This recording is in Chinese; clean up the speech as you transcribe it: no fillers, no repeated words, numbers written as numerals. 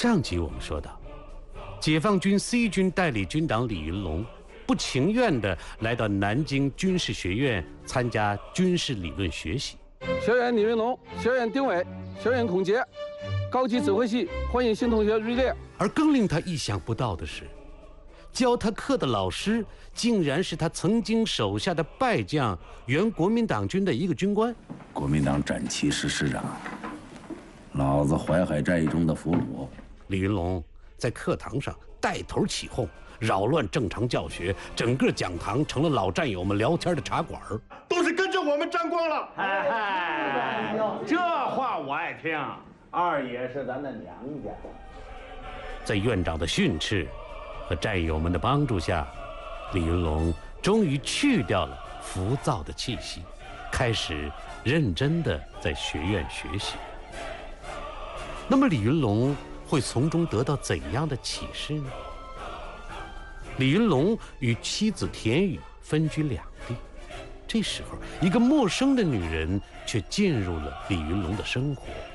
上集我们说到，解放军 C 军代理军长李云龙不情愿地来到南京军事学院参加军事理论学习。 学员李云龙，学员丁伟，学员孔杰，高级指挥系欢迎新同学入列。 而更令他意想不到的是，教他课的老师竟然是他曾经手下的败将，原国民党军的一个军官。 国民党战旗师师长，老子淮海战役中的俘虏。 李云龙在课堂上带头起哄，扰乱正常教学，整个讲堂成了老战友们聊天的茶馆， 都是跟着我们沾光了。 哎，这话我爱听。二爷是咱的娘家。 在院长的训斥和战友们的帮助下，李云龙终于去掉了浮躁的气息，开始认真地在学院学习。那么李云龙会从中得到怎样的启示呢？李云龙与妻子田雨分居两地，这时候一个陌生的女人却进入了李云龙的生活。